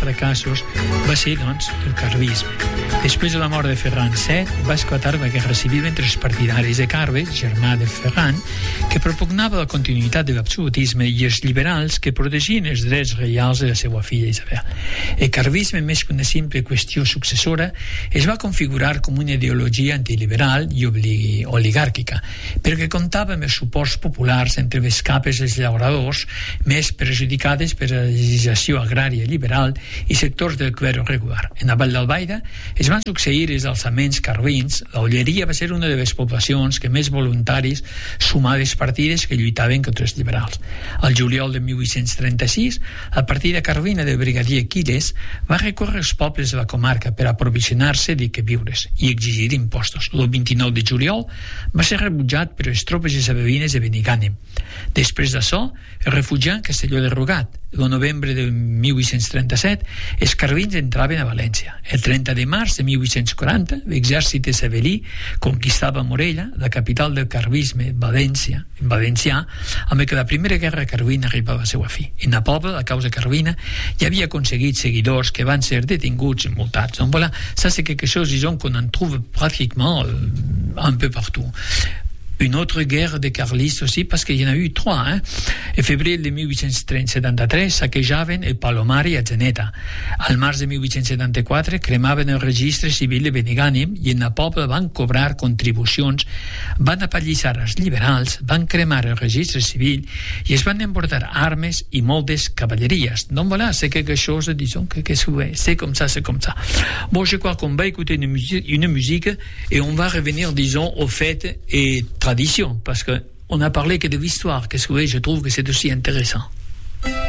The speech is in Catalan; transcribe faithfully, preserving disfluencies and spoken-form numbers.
fracassos va ser, doncs, el carlisme. Després de la mort de Ferran set, va esclatar la guerra civil entre els partidaris de Carles, germà de Ferran, que propugnava la continuïtat de l'absolutisme, i els liberals, que protegien els drets reials de la seva filla Isabel. El carlisme, més que una simple qüestió successora, es va configurar com una ideologia antiliberal i oligàrquica, perquè comptava amb els suports populars entre les capes dels llauradors, més perjudicades per la legislació agrària liberal i sectors del clero regular. En la Vall d'Albaida es van succeir els alçaments carlins. La Olleria va ser una de les poblacions que més voluntaris sumava les partides que lluitaven contra els liberals. Al juliol de mil vuit-cents trenta-sis, la partida carlina del brigadier Quiles va recórrer els pobles de la comarca per aprovisionar-se de queviures i exigir impostos. El vint-i-nou de juliol va ser rebutjat per les tropes isabelines de Benigànim. Després d'això, es refugià en Castelló de Rugat. El novembre de mil vuit-cents trenta-set, els carlins entraven a València. El trenta de març de mil vuit-cents quaranta, l'exèrcit isabelí conquistava Morella, la capital del carlisme València, en valencià, amb què la primera guerra carlina arribava a la seva fi. En la Pobla, la causa carlina ja havia aconseguit seguidors que van ser detinguts i multats. Donc voilà, ça c'est quelque chose, disons, qu'on en trouve pratiquement un peu partout. Une autre guerre des carlistes aussi, parce qu'il y en a eu trois. Hein. En février de mil vuit-cents setanta-tres saquejaven el Palomari a Geneta. Al març de mil vuit-cents setanta-quatre cremaven el registre civil de Benigànim i en la Pobla van cobrar contribucions, van apallissar els liberals, van cremar el registre civil i es van emportar armes i moltes cavalleries. Donc voilà, c'est quelque chose, disons, que, que c'est comme ça, c'est comme ça. Bon, je crois qu'on va écouter une musique, une musique et on va revenir, disons, aux fêtes et tradition, parce qu'on a parlé que de l'histoire, qu'est-ce que je trouve que c'est aussi intéressant.